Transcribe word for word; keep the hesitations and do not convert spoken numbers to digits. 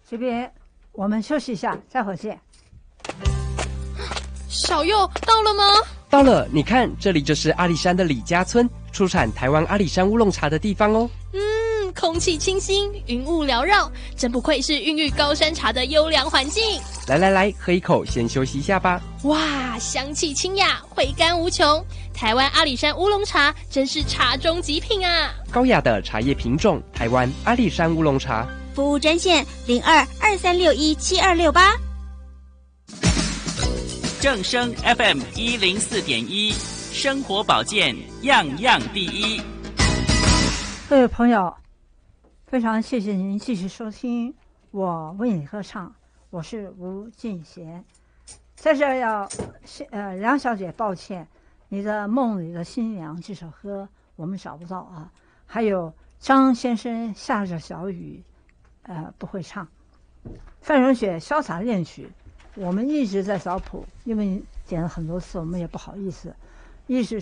这边我们休息一下，待会儿见。 小佑到了吗？ 到了，你看，这里就是阿里山的李家村，出产台湾阿里山乌龙茶的地方哦。 嗯，空气清新，云雾缭绕，真不愧是孕育高山茶的优良环境。 来来来，喝一口，先休息一下吧。 哇，香气清雅，回甘无穷。台湾阿里山乌龙茶真是茶中极品啊！ 高雅的茶叶品种，台湾阿里山乌龙茶。 服务专线零二二三六一七二六八。 正声 F M 一零四点一，生活保健样样第一。 各位朋友，非常谢谢您继续收听我为你歌唱，我是吴俊贤。在这要呃梁小姐抱歉，你的梦里的新娘这首歌我们找不到啊。还有张先生下着小雨，呃不会唱。范荣雪潇洒恋曲，我们一直在找谱，因为剪了很多次，我们也不好意思，一直